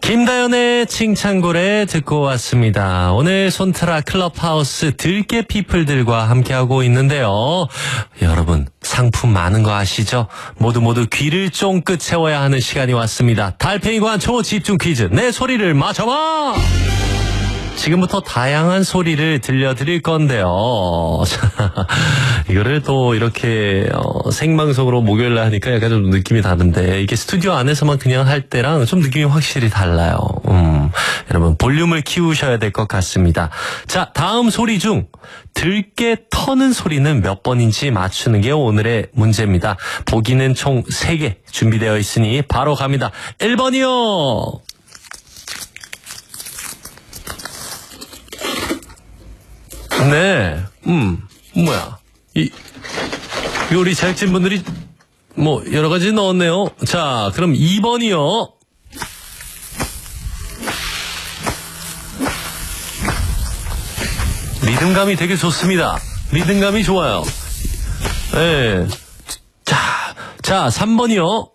김다연의 칭찬고래 듣고 왔습니다. 오늘 손트라 클럽하우스 들깨 피플들과 함께하고 있는데요. 여러분 상품 많은 거 아시죠? 모두 귀를 쫑긋 채워야 하는 시간이 왔습니다. 달팽이관 초집중 퀴즈 내 소리를 맞춰봐! 지금부터 다양한 소리를 들려드릴 건데요. 이거를 또 이렇게 생방송으로 목요일날 하니까 약간 좀 느낌이 다른데 이게 스튜디오 안에서만 그냥 할 때랑 좀 느낌이 확실히 달라요. 여러분 볼륨을 키우셔야 될 것 같습니다. 자, 다음 소리 중 들깨 터는 소리는 몇 번인지 맞추는 게 오늘의 문제입니다. 보기는 총 3개 준비되어 있으니 바로 갑니다. 1번이요. 네, 뭐야. 우리 제작진분들이 여러 가지 넣었네요. 자, 그럼 2번이요. 리듬감이 되게 좋습니다. 리듬감이 좋아요. 네. 자, 3번이요.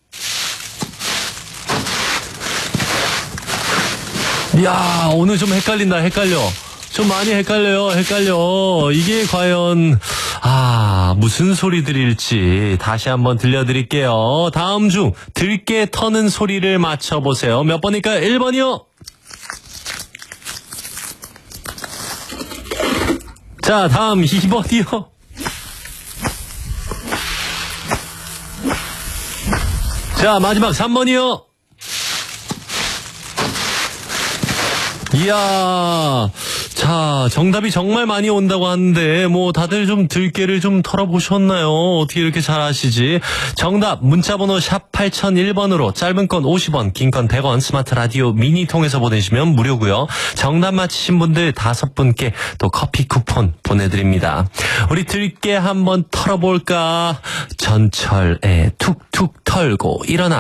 이야, 오늘 좀 헷갈려. 좀 많이 헷갈려. 이게 과연 무슨 소리들일지 다시 한번 들려드릴게요. 다음 중 들깨 터는 소리를 맞춰보세요. 몇 번일까요? 1번이요. 자, 다음 2번이요. 자, 마지막 3번이요. 이야, 자, 정답이 정말 많이 온다고 하는데 다들 좀 들깨를 좀 털어보셨나요? 어떻게 이렇게 잘 아시지? 정답 문자번호 샵 8001번으로 짧은 건 50원, 긴 건 100원 스마트 라디오 미니 통해서 보내시면 무료고요. 정답 맞히신 분들 5분께 또 커피 쿠폰 보내드립니다. 우리 들깨 한번 털어볼까? 전철에 툭툭 털고 일어나